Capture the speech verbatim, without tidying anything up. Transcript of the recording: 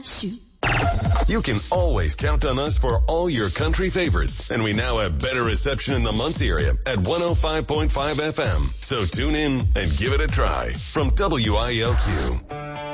shoot. You can always count on us for all your country favorites, and we now have better reception in the Muncie area at one oh five point five F M. So tune in and give it a try from W I L Q.